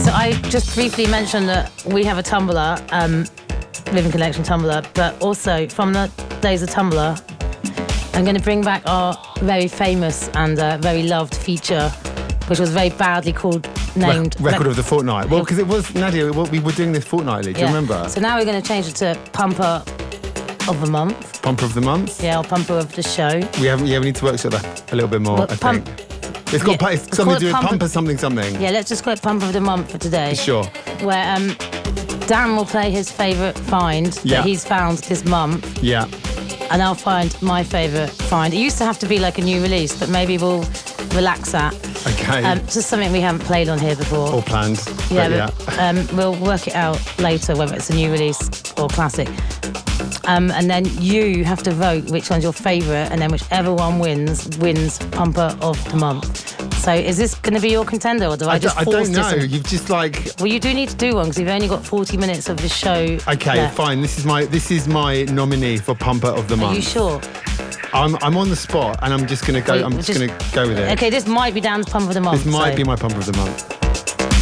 So I just briefly mentioned that we have a Tumblr, Living Collection Tumblr, but also from the days of Tumblr, I'm going to bring back our very famous and very loved feature, which was very badly named Record of the Fortnight. Well, because it was, Nadia, we were doing this fortnightly, do you remember? So now we're going to change it to Pumper of the Month. Pumper of the Month? Yeah, or Pumper of the Show. We need to workshop that a little bit more, I think. It's something to do with Pumper something. Yeah, let's just call it Pumper of the Month for today. Sure. Where Dan will play his favourite find that he's found this month. Yeah. And I'll find my favourite find. It used to have to be like a new release, but maybe we'll relax that. Okay. Just something we haven't played on here before. Or planned. Yeah, but we'll work it out later, whether it's a new release or classic. And then you have to vote which one's your favourite, and then whichever one wins Pumper of the Month. So is this going to be your contender, or do I just force this? I don't know. You've just like... Well, you do need to do one, because you've only got 40 minutes of the show left. Fine. This is my nominee for Pumper of the Month. Are you sure? I'm on the spot, and I'm just going to go. I'm just going to go with it. Okay, this might be Dan's Pumper of the Month. This might be my Pumper of the Month.